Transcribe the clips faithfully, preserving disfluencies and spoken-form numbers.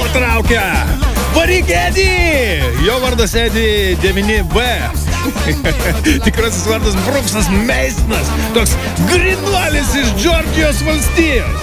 traukia. Varyk Edi! Jo vardas Edi devyni V. Tikrasis vardas Bruksas Meistinas. Toks grynuolis iš Džordžijos valstijos.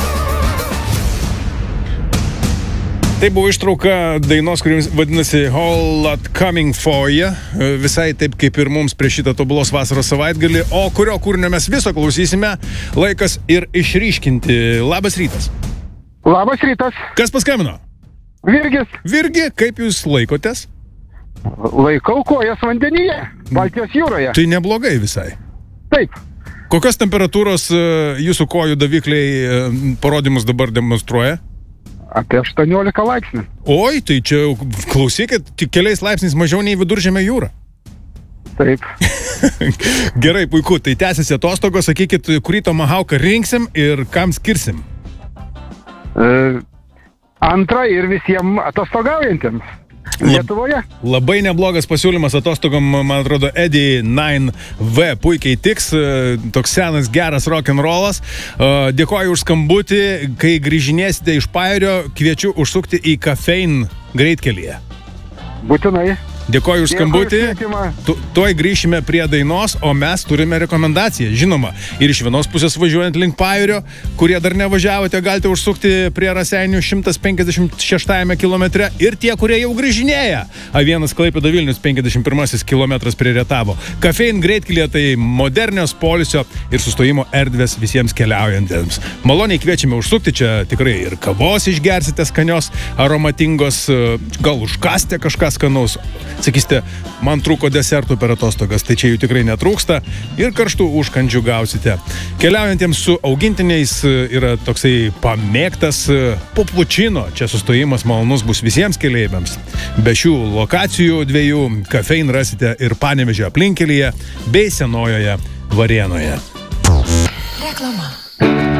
Tai buvo ištrauka dainos, kuri vadinasi Whole Lot Coming For You. Visai taip kaip ir mums prieš šitą tobulos vasaros savaitgalį. O kurio kūrinio mes viso klausysime, laikas ir išryškinti. Labas rytas. Labas rytas. Kas paskambino? Virgis. Virgi, kaip jūs laikotės? Laikau kojas vandenyje, Baltijos jūroje. Tai neblogai visai. Taip. Kokios temperatūros jūsų kojų davikliai parodymus dabar demonstruoja? Apie aštuoniolika laipsnių. Oi, tai čia klausykit, tik keliais laipsniais mažiau nei Viduržemio jūra. Taip. Gerai, puiku, tai tęsiasi atostogos, sakykit, kurį tomahawką rinksim ir kam skirsim? E, antra ir visiems atostogaujantiems. Lietuvoje. Labai neblogas pasiūlymas atostogom, man atrodo, Edi devyni V puikiai tiks, toks senas geras rock'n'rollas. Dėkoju už skambutį, kai grįžinėsite iš Pajūrio, kviečiu užsukti į Kafein greitkelyje. Būtinai. Dėkoju už skambutį. Tu, tuoj grįšime prie dainos, o mes turime rekomendaciją. Žinoma, ir iš vienos pusės važiuojant link Pajūrio, kurie dar nevažiavote, galite užsukti prie Raseinių šimtas penkiasdešimt šeštajame kilometre, ir tie, kurie jau grįžinėja. A vienas Klaipėda Vilnius penkiasdešimt pirmasis kilometras prie Rietavo. Kafein greitkelyje tai modernios poilsio ir sustojimo erdvės visiems keliaujantiems. Maloniai kviečiame užsukti, čia tikrai ir kavos išgersite skanios, aromatingos, gal užkastė kažką skanaus. Sakysite, man trūko desertų per atostogas, tai čia jų tikrai netrūksta ir karštų užkandžių gausite. Keliaujantiems su augintiniais yra toksai pamėgtas popučino, čia sustojimas malonus bus visiems keleiviams. Be šių lokacijų dviejų Kafein rasite ir Panevėžio aplinkelyje bei Senojoje Varėnoje. Reklama.